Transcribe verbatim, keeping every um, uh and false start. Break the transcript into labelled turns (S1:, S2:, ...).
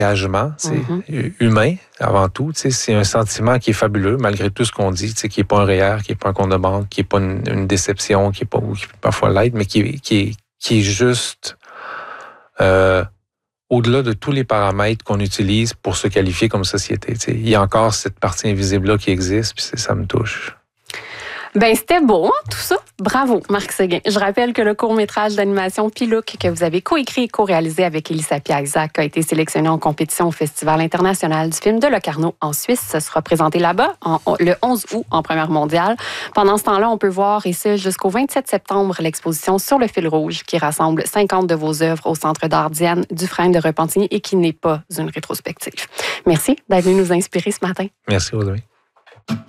S1: engagement, mm-hmm. humain avant tout. C'est un sentiment qui est fabuleux, malgré tout ce qu'on dit, qui n'est pas un R E E R, qui n'est pas un compte de banque, qui n'est pas une, une déception, qui est pas, ou qui peut parfois l'être, mais qui, qui, est, qui est juste euh, au-delà de tous les paramètres qu'on utilise pour se qualifier comme société. T'sais. Il y a encore cette partie invisible-là qui existe, puis ça me touche.
S2: Ben c'était beau, hein, tout ça. Bravo, Marc Séguin. Je rappelle que le court-métrage d'animation Pilouk que vous avez coécrit et co-réalisé avec Elissa Piazzac a été sélectionné en compétition au Festival international du film de Locarno en Suisse. Ce sera présenté là-bas en, le onze août en première mondiale. Pendant ce temps-là, on peut voir, et ce jusqu'au vingt-sept septembre, l'exposition Sur le fil rouge qui rassemble cinquante de vos œuvres au Centre d'art Diane Dufresne de Repentigny et qui n'est pas une rétrospective. Merci d'être venu nous inspirer ce matin.
S1: Merci, Rosalie.